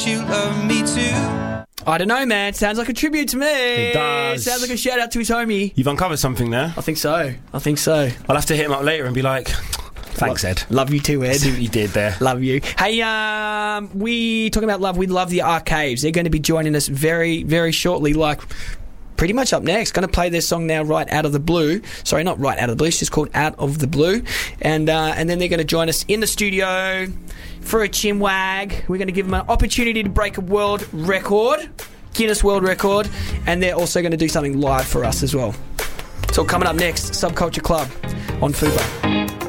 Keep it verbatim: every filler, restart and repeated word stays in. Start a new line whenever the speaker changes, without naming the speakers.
You love me too.
I don't know, man. Sounds like a tribute to me.
It does.
Sounds like a shout out to his homie.
You've uncovered something there.
I think so. I think so.
I'll have to hit him up later and be like, thanks, Ed.
Love you too, Ed.
See what you did there.
Love you. Hey, um, we talking about love. We love the Arcaves. They're going to be joining us very, very shortly. Like, pretty much up next. Going to play their song now, Right Out of the Blue. Sorry, not Right Out of the Blue. It's just called Out of the Blue. And uh, and then they're going to join us in the studio for a chinwag. We're going to give them an opportunity to break a world record, Guinness World Record, and they're also going to do something live for us as well. It's all coming up next. Subculture Club on Fubo.